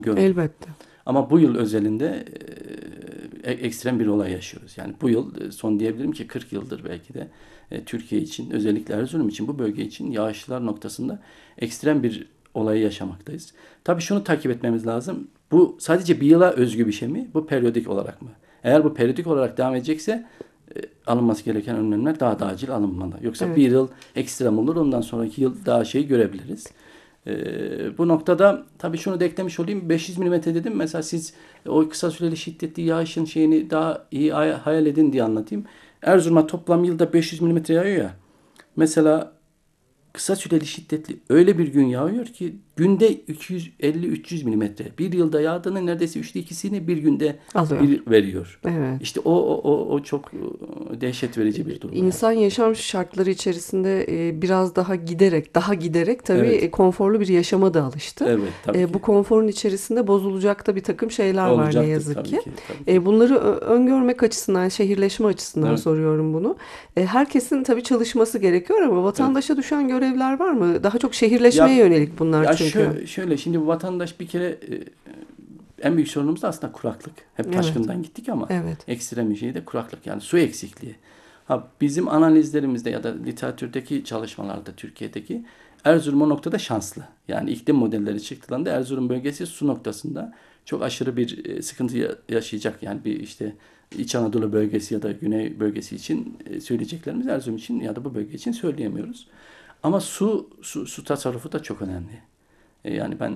gördüm. Elbette. Ama bu yıl özelinde ekstrem bir olay yaşıyoruz. Yani bu yıl son diyebilirim ki 40 yıldır belki de Türkiye için, özellikle Erzurum için, bu bölge için yağışlar noktasında ekstrem bir olayı yaşamaktayız. Tabii şunu takip etmemiz lazım. Bu sadece bir yıla özgü bir şey mi? Bu periyodik olarak mı? Eğer bu periyodik olarak devam edecekse alınması gereken önlemler daha da acil alınmalı. Yoksa Evet. bir yıl ekstrem olur, ondan sonraki yıl daha şey görebiliriz. Bu noktada tabii şunu da eklemiş olayım. 500 milimetre dedim. Mesela siz o kısa süreli şiddetli yağışın şeyini daha iyi hayal edin diye anlatayım. Erzurum'a toplam yılda 500 milimetre yağıyor ya. Mesela kısa süreli şiddetli öyle bir gün yağıyor ki günde 250-300 milimetre. Bir yılda yağdığının neredeyse 2/3'ünü bir günde Alıyor. veriyor. Evet. İşte o çok dehşet verici bir durum. İnsan yaşam şartları içerisinde biraz daha giderek tabii Evet. konforlu bir yaşama da alıştı. Evet, tabii ki. Bu konforun içerisinde bozulacak da bir takım şeyler var ne Olacaktır yazık tabii ki. ki, tabii ki. Bunları öngörmek açısından, şehirleşme açısından Evet. soruyorum bunu. Herkesin tabii çalışması gerekiyor ama vatandaşa düşen görevler var mı? Daha çok şehirleşmeye yönelik bunlar Ya çünkü. şöyle şimdi vatandaş bir kere en büyük sorunumuz da aslında kuraklık. Hep Evet. taşkından gittik ama Evet. ekstrem bir şey de kuraklık, yani su eksikliği. Bizim analizlerimizde ya da literatürdeki çalışmalarda Türkiye'deki Erzurum o noktada şanslı. Yani iklim modelleri çıktığında Erzurum bölgesi su noktasında çok aşırı bir sıkıntı yaşayacak. Yani bir işte İç Anadolu bölgesi ya da Güney bölgesi için söyleyeceklerimiz Erzurum için ya da bu bölge için söyleyemiyoruz. Ama su tasarrufu da çok önemli. Yani ben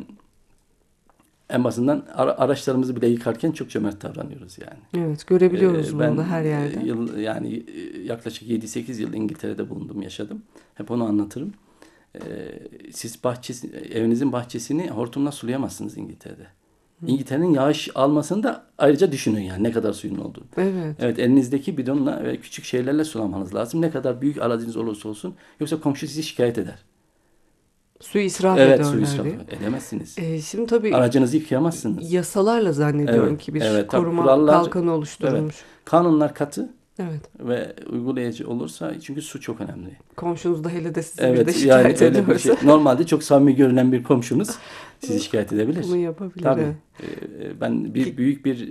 en basından araçlarımızı bile yıkarken çok cömert davranıyoruz yani. Evet, görebiliyoruz bunu Ben da her yerde. yaklaşık 7-8 yıl İngiltere'de bulundum, yaşadım. Hep onu anlatırım. Siz evinizin bahçesini hortumla sulayamazsınız İngiltere'de. İngiltere'nin yağış almasını da ayrıca düşünün, yani ne kadar suyun olduğunu. Evet. Evet, elinizdeki bidonla ve küçük şeylerle sulamanız lazım. Ne kadar büyük araziniz olursa olsun. Yoksa komşu sizi şikayet eder. Su israf Evet, su ediyorlar israfı diye. edemezsiniz. Şimdi tabii Aracınızı yıkayamazsınız. yasalarla zannediyorum Evet, ki bir evet. Tabii koruma kurallar, kalkanı evet. oluşturulmuş. Kanunlar katı Evet. ve uygulayıcı olursa, çünkü su çok önemli. Komşunuz da hele de sizi bir de Evet, yani şikayet öyle bir ediyorsa şey. Normalde çok samimi görünen bir komşunuz sizi şikayet edebilir. bunu yapabilir. Tabii. Evet. Ben büyük bir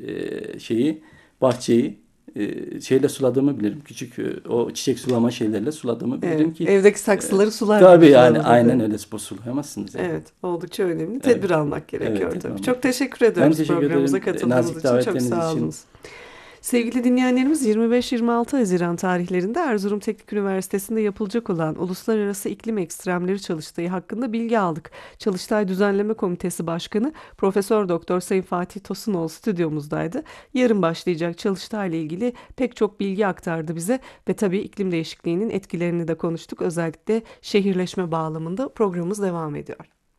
bahçeyi şeyle suladığımı bilirim. Küçük o çiçek sulama şeylerle suladığımı bilirim ki. Evdeki saksıları sular Tabii, gibi yani suladınız aynen efendim. öyle, sulayamazsınız yani. Evet, oldukça önemli. Evet. Tedbir almak gerekiyor Evet, tedbir tabii. almak Çok gerekiyor. teşekkür Ben ediyoruz teşekkür programımıza ederim katıldığınız nazik için. Çok davetleriniz sağ için. olunuz. Sevgili dinleyenlerimiz, 25-26 Haziran tarihlerinde Erzurum Teknik Üniversitesi'nde yapılacak olan Uluslararası İklim Ekstremleri Çalıştayı hakkında bilgi aldık. Çalıştay Düzenleme Komitesi Başkanı Profesör Doktor Sayın Fatih Tosunoğlu stüdyomuzdaydı. Yarın başlayacak çalıştayla ilgili pek çok bilgi aktardı bize ve tabii iklim değişikliğinin etkilerini de konuştuk. Özellikle şehirleşme bağlamında programımız devam ediyor.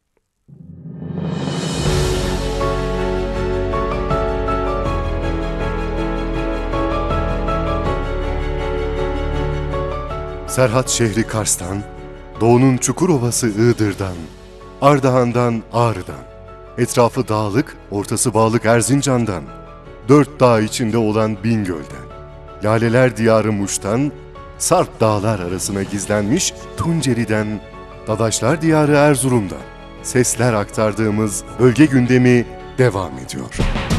Serhat şehri Kars'tan, doğunun Çukurovası Iğdır'dan, Ardahan'dan Ağrı'dan, etrafı dağlık, ortası bağlık Erzincan'dan, 4 dağ içinde olan Bingöl'den, Laleler Diyarı Muş'tan, Sarp dağlar arasına gizlenmiş Tunceli'den, Dadaşlar Diyarı Erzurum'dan sesler aktardığımız bölge gündemi devam ediyor.